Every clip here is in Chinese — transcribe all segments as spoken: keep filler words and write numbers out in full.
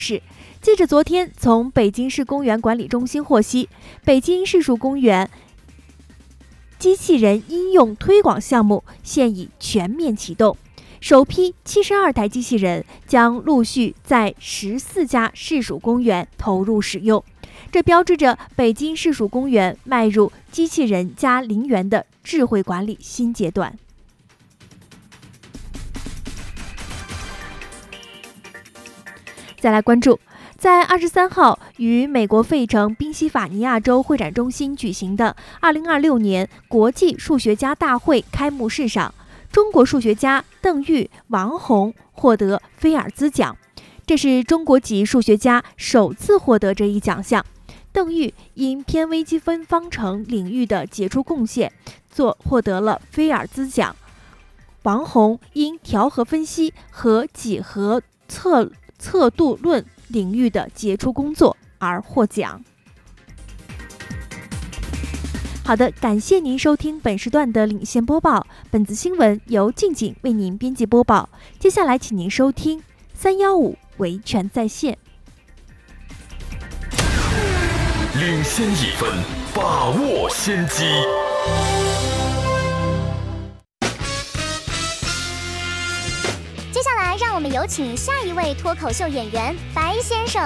是，记者昨天从北京市公园管理中心获悉，北京市属公园机器人应用推广项目现已全面启动，首批七十二台机器人将陆续在十四家市属公园投入使用，这标志着北京市属公园迈入机器人加零元的智慧管理新阶段。再来关注，在二十三号于美国费城宾夕法尼亚州会展中心举行的二零二六年国际数学家大会开幕式上，中国数学家邓玉、王宏获得菲尔兹奖，这是中国籍数学家首次获得这一奖项。邓玉因偏微积分方程领域的杰出贡献，做获得了菲尔兹奖。王宏因调和分析和几何测测度论领域的杰出工作而获奖。好的，感谢您收听本时段的领先播报，本次新闻由静静为您编辑播报。接下来请您收听三一五维权在线。 领先一分，把握先机。 接下来，让我们有请下一位脱口秀演员白先生。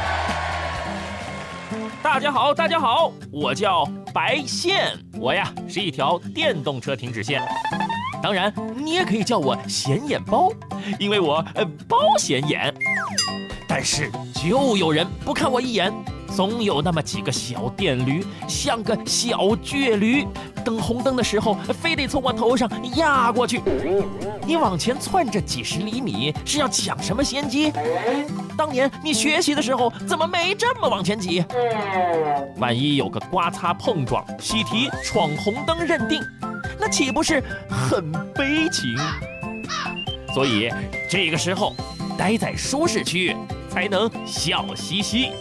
大家好，大家好，我叫白线，我呀是一条电动车停止线。当然，你也可以叫我显眼包，因为我呃包显眼。但是就有人不看我一眼，总有那么几个小电驴，像个小倔驴，等红灯的时候非得从我头上压过去。你往前窜着几十厘米，是要抢什么先机？当年你学习的时候怎么没这么往前挤？万一有个刮擦碰撞，喜提闯红灯认定，那岂不是很悲情？所以这个时候待在舒适区才能笑嘻嘻。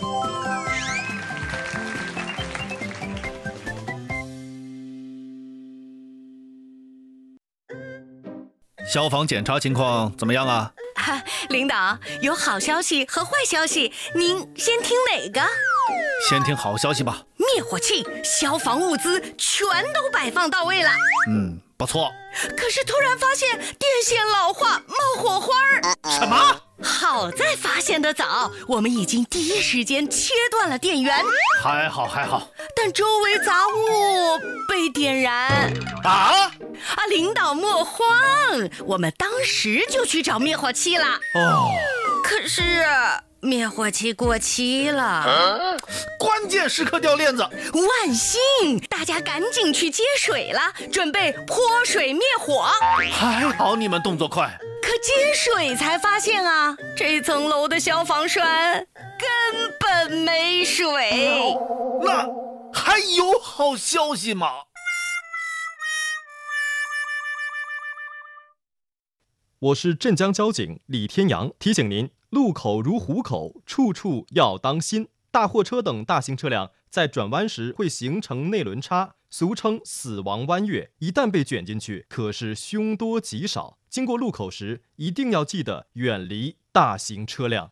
消防检查情况怎么样啊？ 啊，领导，有好消息和坏消息，您先听哪个？ 先听好消息吧。 灭火器、消防物资全都摆放到位了。 嗯，不错。 可是突然发现电线老化，冒火花儿。 什么？ 好在发现得早，我们已经第一时间切断了电源。 还好还好。 但周围杂物被点燃。 啊？ 啊，领导莫慌，我们当时就去找灭火器了。 哦。 可是灭火器过期了。啊， 关键时刻掉链子。 万幸，大家赶紧去接水了，准备泼水灭火。 还好你们动作快。 可接水才发现啊，这层楼的消防栓根本没水。 那还有好消息吗？ 我是镇江交警李天阳，提醒您，路口如虎口，处处要当心。大货车等大型车辆在转弯时会形成内轮差，俗称死亡弯月，一旦被卷进去，可是凶多吉少。经过路口时，一定要记得远离大型车辆。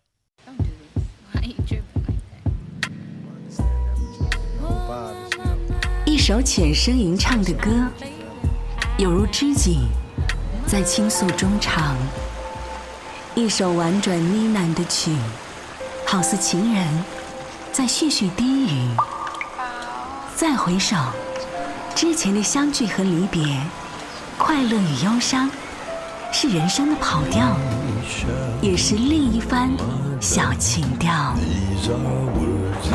一首浅声吟唱的歌，有如知己在倾诉衷肠；一首婉转呢喃的曲，好似情人在絮絮低语。再回首，之前的相聚和离别，快乐与忧伤，是人生的跑调，也是另一番小情调。